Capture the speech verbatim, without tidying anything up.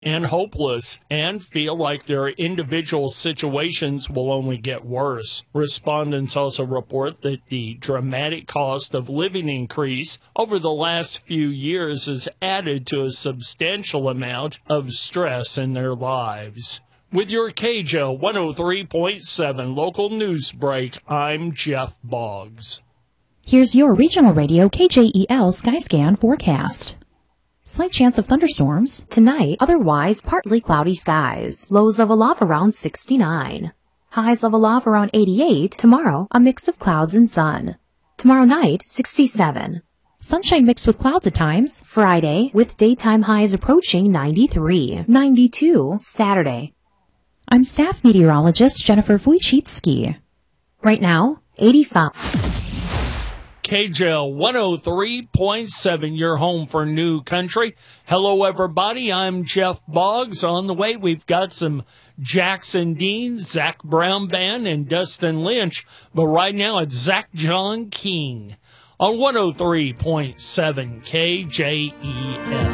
and hopeless and feel like their individual situations will only get worse. Respondents also report that the dramatic cost of living increase over the last few years has added to a substantial amount of stress in their lives. With your K J O one oh three point seven local news break, I'm Jeff Boggs. Here's your regional radio K J E L Skyscan forecast. Slight chance of thunderstorms. Tonight, otherwise partly cloudy skies. Lows level off around sixty-nine. Highs level off around eighty-eight. Tomorrow, a mix of clouds and sun. Tomorrow night, sixty-seven. Sunshine mixed with clouds at times. Friday, with daytime highs approaching ninety-three. ninety-two, Saturday. I'm staff meteorologist Jennifer Wojcicki. Right now, eighty-five. K J L one oh three point seven, your home for new country. Hello, everybody. I'm Jeff Boggs. On the way, we've got some Jackson Dean, Zach Brown Band, and Dustin Lynch. But right now, it's Zach John King on one oh three point seven K J E L.